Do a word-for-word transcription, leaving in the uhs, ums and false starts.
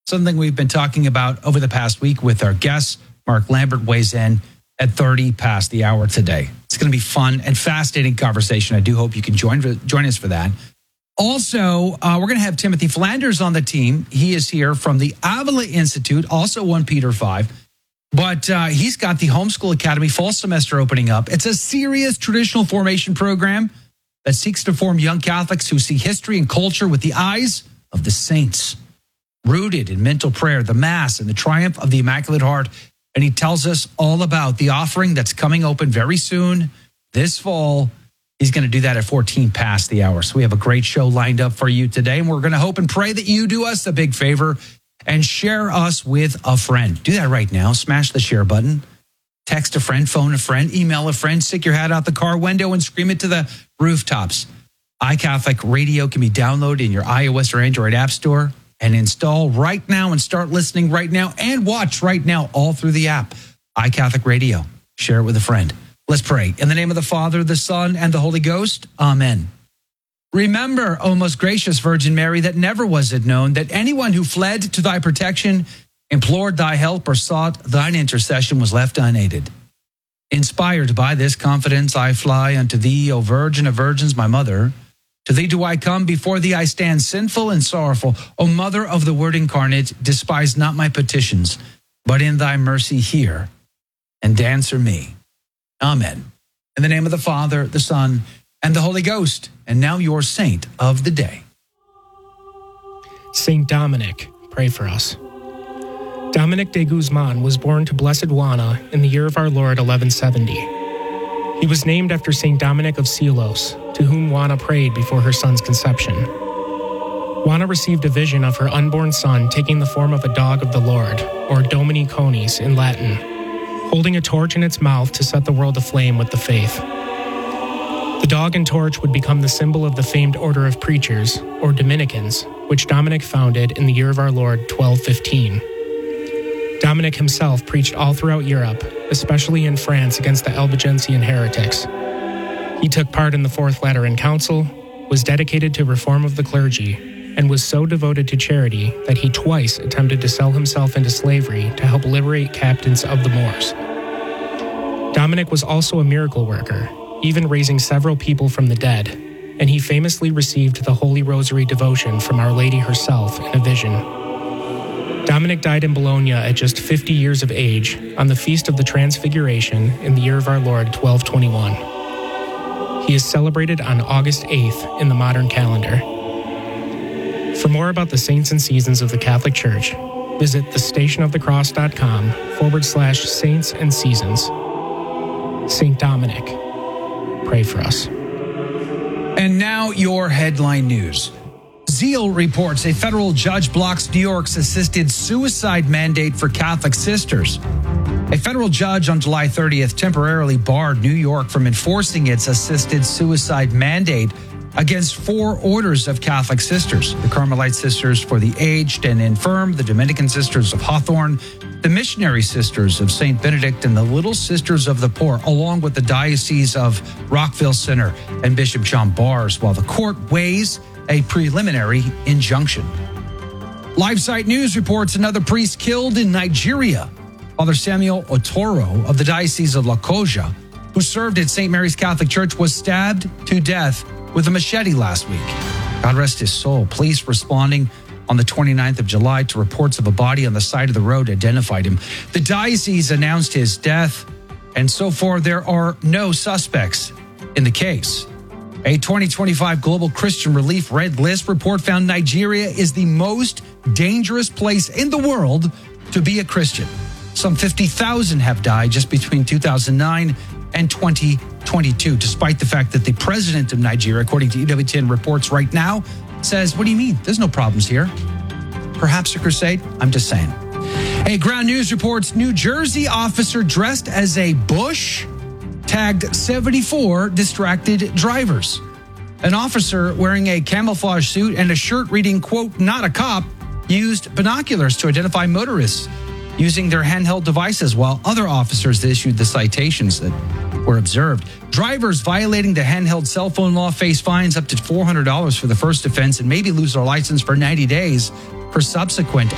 something we've been talking about over the past week with our guests. Mark Lambert weighs in at thirty past the hour today. It's going to be fun and fascinating conversation. I do hope you can join, join us for that. Also, uh, we're going to have Timothy Flanders on the team. He is here from the Avila Institute, also one Peter five. But uh, he's got the Homeschool Academy fall semester opening up. It's a serious traditional formation program that seeks to form young Catholics who see history and culture with the eyes of the saints, rooted in mental prayer, the Mass, and the triumph of the Immaculate Heart. And he tells us all about the offering that's coming open very soon this fall. He's going to do that at fourteen past the hour. So we have a great show lined up for you today. And we're going to hope and pray that you do us a big favor and share us with a friend. Do that right now. Smash the share button. Text a friend, phone a friend, email a friend, stick your hat out the car window and scream it to the rooftops. iCatholic Radio can be downloaded in your iOS or Android app store and install right now and start listening right now and watch right now all through the app. iCatholic Radio. Share it with a friend. Let's pray. In the name of the Father, the Son, and the Holy Ghost. Amen. Remember, O most gracious Virgin Mary, that never was it known that anyone who fled to thy protection, implored thy help, or sought thine intercession was left unaided. Inspired by this confidence, I fly unto thee, O Virgin of Virgins, my mother. To thee do I come, before thee I stand sinful and sorrowful. O Mother of the Word incarnate, despise not my petitions, but in thy mercy hear and answer me. Amen. In the name of the Father, the Son, and the Holy Ghost. And now your saint of the day. Saint Dominic, pray for us. Dominic de Guzman was born to Blessed Juana in the year of our Lord eleven seventy. He was named after Saint Dominic of Silos, to whom Juana prayed before her son's conception. Juana received a vision of her unborn son taking the form of a dog of the Lord, or Domini Conis in Latin, holding a torch in its mouth to set the world aflame with the faith. The dog and torch would become the symbol of the famed order of preachers, or Dominicans, which Dominic founded in the year of our Lord twelve fifteen. Dominic himself preached all throughout Europe, especially in France against the Albigensian heretics. He took part in the Fourth Lateran Council, was dedicated to reform of the clergy, and was so devoted to charity that he twice attempted to sell himself into slavery to help liberate captains of the Moors. Dominic was also a miracle worker, even raising several people from the dead, and he famously received the Holy Rosary devotion from Our Lady herself in a vision. Dominic died in Bologna at just fifty years of age on the Feast of the Transfiguration in the year of our Lord twelve twenty-one. He is celebrated on August eighth in the modern calendar. For more about the saints and seasons of the Catholic Church, visit thestationofthecross.com forward slash saints and seasons. Saint Dominic, pray for us. And now your headline news. Zeal reports a federal judge blocks New York's assisted suicide mandate for Catholic sisters. A federal judge on July thirtieth temporarily barred New York from enforcing its assisted suicide mandate against four orders of Catholic sisters: the Carmelite Sisters for the Aged and Infirm, the Dominican Sisters of Hawthorne, the Missionary Sisters of Saint Benedict, and the Little Sisters of the Poor, along with the Diocese of Rockville Center and Bishop John Bars, while the court weighs a preliminary injunction. LiveSite News reports another priest killed in Nigeria. Father Samuel Otoro of the Diocese of Lokoja, who served at Saint Mary's Catholic Church, was stabbed to death with a machete last week. God rest his soul. Police responding on the twenty-ninth of July to reports of a body on the side of the road identified him. The diocese announced his death, and so far there are no suspects in the case. A twenty twenty-five Global Christian Relief Red List report found Nigeria is the most dangerous place in the world to be a Christian. Some fifty thousand have died just between two thousand nine and twenty twenty-two, despite the fact that the president of Nigeria, according to E W T N reports right now, says, what do you mean? There's no problems here. Perhaps a crusade? I'm just saying. A Ground News reports New Jersey officer dressed as a bush tagged seventy-four distracted drivers. An officer wearing a camouflage suit and a shirt reading, quote, not a cop, used binoculars to identify motorists using their handheld devices, while other officers issued the citations that were observed. Drivers violating the handheld cell phone law face fines up to four hundred dollars for the first offense and maybe lose their license for ninety days for subsequent